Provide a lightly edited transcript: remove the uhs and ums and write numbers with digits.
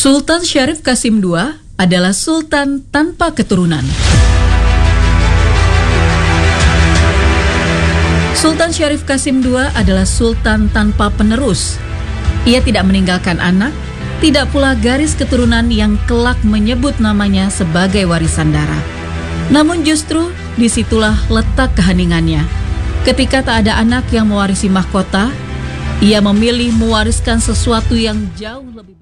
Sultan Syarif Qasim II adalah sultan tanpa keturunan. Sultan Syarif Qasim II adalah sultan tanpa penerus. Ia tidak meninggalkan anak, tidak pula garis keturunan yang kelak menyebut namanya sebagai warisan darah. Namun justru disitulah letak keheningannya. Ketika tak ada anak yang mewarisi mahkota, ia memilih mewariskan sesuatu yang jauh lebih